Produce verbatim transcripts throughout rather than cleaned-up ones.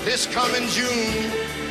this coming June.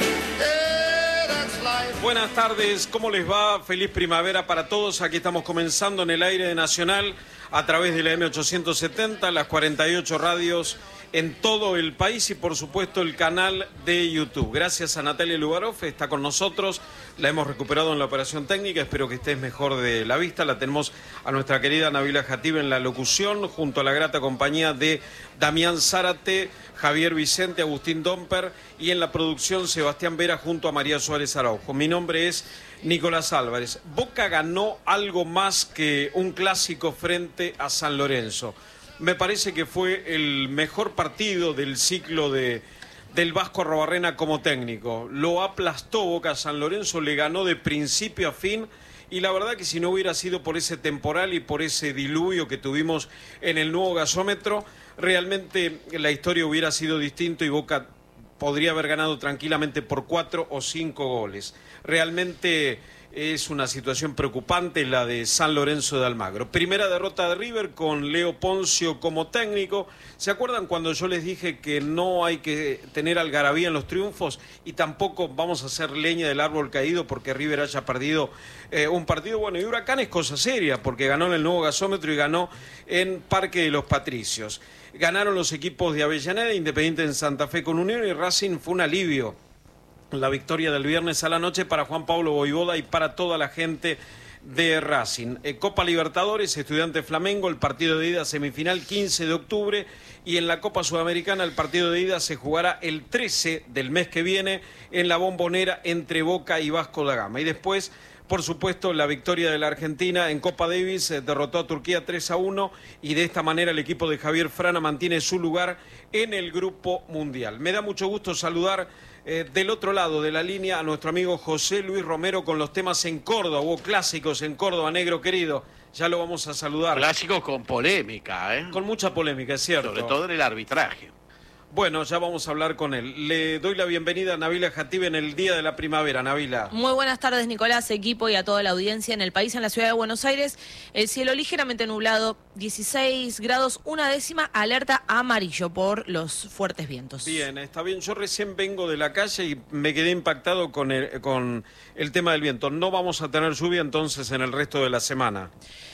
Yeah, that's life. Buenas tardes, ¿cómo les va? Feliz primavera para todos. Aquí estamos comenzando en el aire de Nacional a través de la eme ochocientos setenta, las cuarenta y ocho radios en todo el país y por supuesto el canal de YouTube. Gracias a Natalia Lugaroff, está con nosotros, la hemos recuperado en la operación técnica, espero que estés mejor de la vista. La tenemos a nuestra querida Nabila Jatib en la locución, junto a la grata compañía de Damián Zárate, Javier Vicente, Agustín Domper y en la producción Sebastián Vera junto a María Suárez Araujo. Mi nombre es Nicolás Álvarez. Boca ganó algo más que un clásico frente a San Lorenzo. Me parece que fue el mejor partido del ciclo de, del Vasco Arrobarrena como técnico. Lo aplastó Boca a San Lorenzo, le ganó de principio a fin y la verdad que si no hubiera sido por ese temporal y por ese diluvio que tuvimos en el nuevo gasómetro, realmente la historia hubiera sido distinta y Boca podría haber ganado tranquilamente por cuatro o cinco goles. Realmente es una situación preocupante la de San Lorenzo de Almagro. Primera derrota de River con Leo Poncio como técnico. ¿Se acuerdan cuando yo les dije que no hay que tener algarabía en los triunfos y tampoco vamos a hacer leña del árbol caído porque River haya perdido eh, un partido? Bueno, y Huracán es cosa seria porque ganó en el nuevo gasómetro y ganó en Parque de los Patricios. Ganaron los equipos de Avellaneda, Independiente en Santa Fe con Unión y Racing fue un alivio. La victoria del viernes a la noche para Juan Pablo Voivoda y para toda la gente de Racing. Eh, Copa Libertadores, Estudiantes Flamengo, el partido de ida semifinal quince de octubre y en la Copa Sudamericana el partido de ida se jugará el trece del mes que viene en la Bombonera entre Boca y Vasco da Gama. Y después, por supuesto, la victoria de la Argentina en Copa Davis, eh, derrotó a Turquía tres a uno y de esta manera el equipo de Javier Frana mantiene su lugar en el Grupo Mundial. Me da mucho gusto saludar Eh, del otro lado de la línea a nuestro amigo José Luis Romero con los temas en Córdoba. Hubo clásicos en Córdoba, negro querido. Ya lo vamos a saludar. Clásicos con polémica, ¿eh? Con mucha polémica, es cierto. Sobre todo en el arbitraje. Bueno, ya vamos a hablar con él. Le doy la bienvenida a Nabila Jatib en el Día de la Primavera. Nabila. Muy buenas tardes, Nicolás, equipo y a toda la audiencia en el país, en la ciudad de Buenos Aires. El cielo ligeramente nublado, dieciséis grados, una décima, alerta amarillo por los fuertes vientos. Bien, está bien. Yo recién vengo de la calle y me quedé impactado con el, con el tema del viento. No vamos a tener lluvia entonces en el resto de la semana.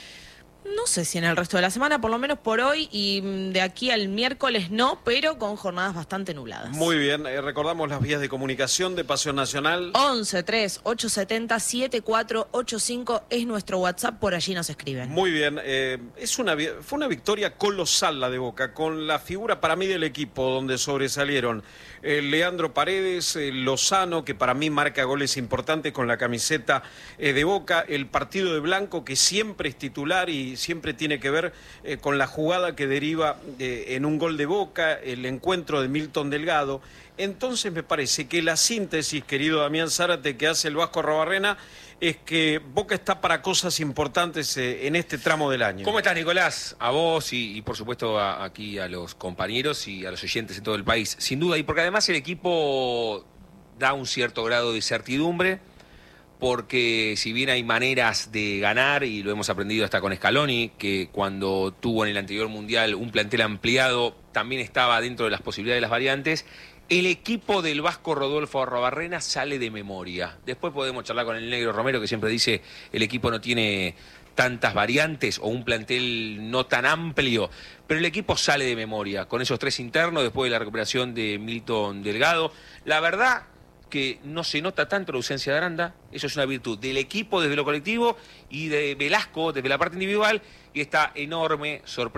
No sé si en el resto de la semana, por lo menos por hoy y de aquí al miércoles no, pero con jornadas bastante nubladas. Muy bien, eh, recordamos las vías de comunicación de Pasión Nacional. once tres ocho siete cero siete cuatro ocho cinco es nuestro WhatsApp, por allí nos escriben. Muy bien, eh, es una, fue una victoria colosal la de Boca, con la figura para mí del equipo, donde sobresalieron eh, Leandro Paredes, eh, Lozano, que para mí marca goles importantes con la camiseta eh, de Boca, el partido de Blanco, que siempre es titular y siempre tiene que ver eh, con la jugada que deriva eh, en un gol de Boca, el encuentro de Milton Delgado. Entonces me parece que la síntesis, querido Damián Zárate, que hace el Vasco Arrobarrena, es que Boca está para cosas importantes eh, en este tramo del año. ¿Cómo estás, Nicolás? A vos y, y por supuesto a, aquí a los compañeros y a los oyentes en todo el país. Sin duda, y porque además el equipo da un cierto grado de certidumbre, porque si bien hay maneras de ganar, y lo hemos aprendido hasta con Scaloni, que cuando tuvo en el anterior Mundial un plantel ampliado, también estaba dentro de las posibilidades de las variantes, el equipo del Vasco Rodolfo Arrobarrena sale de memoria. Después podemos charlar con el negro Romero, que siempre dice el equipo no tiene tantas variantes o un plantel no tan amplio, pero el equipo sale de memoria, con esos tres internos, después de la recuperación de Milton Delgado. La verdad que no se nota tanto la ausencia de Aranda, eso es una virtud del equipo desde lo colectivo y de Velasco desde la parte individual, y esta enorme sorpresa